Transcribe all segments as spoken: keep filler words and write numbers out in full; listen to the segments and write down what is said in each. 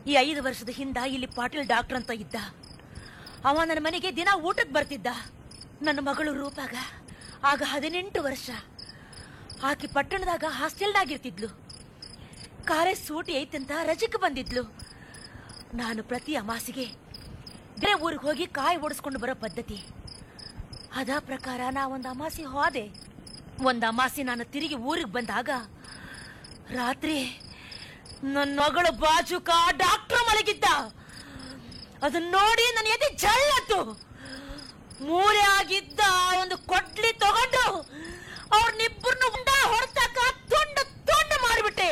ಈ ಐದು ವರ್ಷದ ಹಿಂದ ಇಲ್ಲಿ ಪಾಟೀಲ್ ಡಾಕ್ಟರ್ ಅಂತ ಇದ್ದ. ಅವ ನನ್ನ ಮನೆಗೆ ದಿನ ಊಟಕ್ಕೆ ಬರ್ತಿದ್ದ. ನನ್ನ ಮಗಳು ರೂಪಾಗ ಆಗ ಹದಿನೆಂಟು ವರ್ಷ. ಆಕೆ ಪಟ್ಟಣದಾಗ ಹಾಸ್ಟೆಲ್ನಾಗಿರ್ತಿದ್ಲು. ಕಾಲೇಜ್ ಸೂಟಿ ಐತಂತ ರಜಕ್ಕೆ ಬಂದಿದ್ಲು. ನಾನು ಪ್ರತಿ ಅಮಾಸಿಗೆ ಬೇರೆ ಊರಿಗೆ ಹೋಗಿ ಕಾಯಿ ಓಡಿಸ್ಕೊಂಡು ಬರೋ ಪದ್ಧತಿ. ಅದ ಪ್ರಕಾರ ನಾ ಒಂದು ಅಮಾಸಿ ಹೋದೆ. ಒಂದು ಅಮಾಸಿ ನಾನು ತಿರುಗಿ ಊರಿಗೆ ಬಂದಾಗ ರಾತ್ರಿ ನನ್ನ ಮಗಳು ಬಾಜುಕ ಡಾಕ್ಟರ್ ಮಲಗಿದ್ದ. ಅದನ್ನ ನೋಡಿ ನನ್ನ ಎದೆ ಜಳ್ಳತ್ತು. ಮೂಲೆ ಆಗಿದ್ದ ಒಂದು ಕೊಡ್ಲಿ ತಗೊಂಡು ಅವ್ರನ್ನಿಬ್ಬರನ್ನು ಉಂಡ ಹೊಡೆತಕ್ಕ ತುಂಡು ತುಂಡು ಮಾಡಿಬಿಟ್ಟೆ.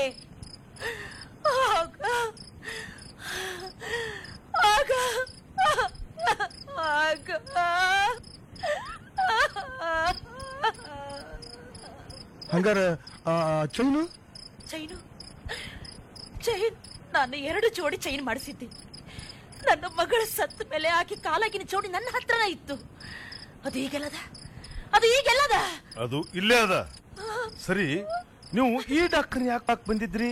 ಆಗ ಆಗ ಆಗ ಹಂಗಾರ ಚೈನು ಚೈನು ಚೈನ್ ನಾನು ಎರಡು ಜೋಡಿ ಚೈನ್ ಮಾಡಿಸಿದ್ದೆ. ನನ್ನ ಮಗಳ ಸತ್ತ ಮೇಲೆ ಆಕೆ ಕಾಲಾಗಿನ ಜೋಡಿ ನನ್ನ ಹತ್ರನ ಇತ್ತು. ಅದು ಈಗೆಲ್ಲದ ಅದು ಈಗೆಲ್ಲದ ಅದು ಇಲ್ಲೇ ಅದ. ಸರಿ, ನೀವು ಈ ಡಾಕ್ಟರ್ ಯಾಕೆ ಬಂದಿದ್ರಿ?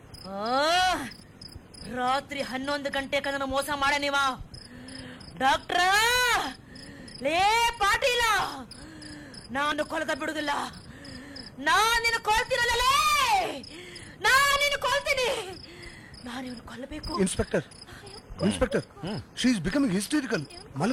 ರಾತ್ರಿ ಹನ್ನೊಂದು ಗಂಟೆ ನನ್ನ ಮೋಸ ಮಾಡ ನೀವ ಡಾಕ್ಟ್ರ. ಲೇ ಪಾಟೀಲ, ನಾನು ಕೊಲದ ಬಿಡುದಿಲ್ಲ. ನಾನಿನ ಕೊಲ್ತೀನಲ್ಲೇ, ನಾನಿನ ಕೊಲ್ತೀನಿ. ನಾನಿವನು ಕೊಲ್ಲಬೇಕು. Inspector inspector she is becoming ಹಿಸ್ಟರಿಕಲ್.